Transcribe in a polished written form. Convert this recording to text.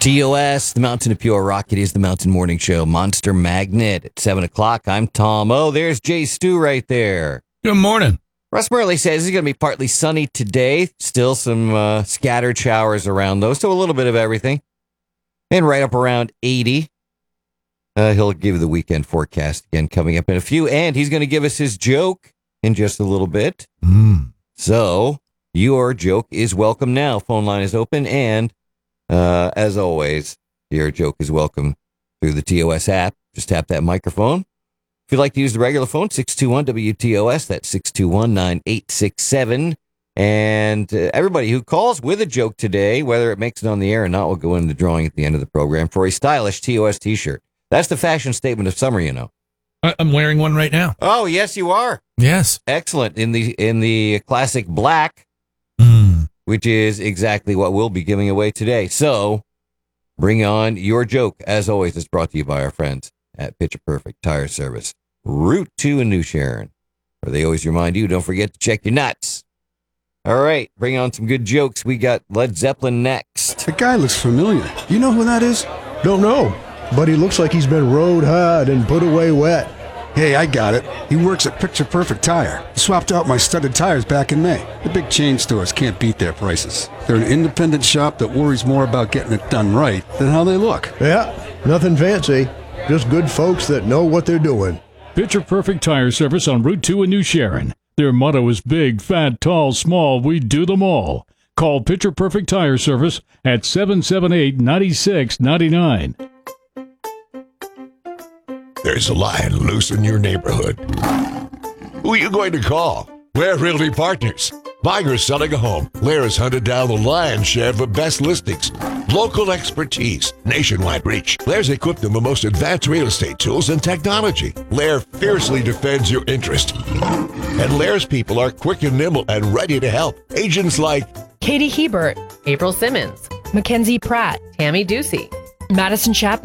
TOS, the Mountain of Pure Rock. It is the Mountain Morning Show. Monster Magnet at 7 o'clock. I'm Tom. Oh, there's Jay Stu right there. Good morning. Russ Murley says it's going to be partly sunny today. Still some scattered showers around, though. So a little bit of everything. And right up around 80. He'll give the weekend forecast again coming up in a few. And he's going to give us his joke in just a little bit. So your joke is welcome now. Phone line is open. And as always, your joke is welcome through the TOS app. Just tap that microphone. If you'd like to use the regular phone, 621-WTOS, that's 621-9867. And everybody who calls with a joke today, whether it makes it on the air or not, will go in the drawing at the end of the program for a stylish TOS t-shirt. That's the fashion statement of summer, you know. I'm wearing one right now. Oh, yes, you are. Yes. Excellent. In the classic black, which is exactly what we'll be giving away today. So bring on your joke. As always, it's brought to you by our friends at Picture Perfect Tire Service, Route 2 in New Sharon, where they always remind you, don't forget to check your nuts. All right, bring on some good jokes. We got Led Zeppelin next. The guy looks familiar. You know who that is? Don't know, but he looks like he's been rode hard and put away wet. Hey, I got it. He works at Picture Perfect Tire. Swapped out my studded tires back in May. The big chain stores can't beat their prices. They're an independent shop that worries more about getting it done right than how they look. Yeah, nothing fancy. Just good folks that know what they're doing. Picture Perfect Tire Service on Route 2 in New Sharon. Their motto is big, fat, tall, small, we do them all. Call Picture Perfect Tire Service at 778-9699. There's a lion loose in your neighborhood. Who are you going to call? Lair Realty Partners. Buying or selling a home, Lair has hunted down the lion's share of the best listings. Local expertise, nationwide reach. Lair's equipped them with the most advanced real estate tools and technology. Lair fiercely defends your interest. And Lair's people are quick and nimble and ready to help. Agents like Katie Hebert, April Simmons, Mackenzie Pratt, Tammy Ducey, Madison Chapman,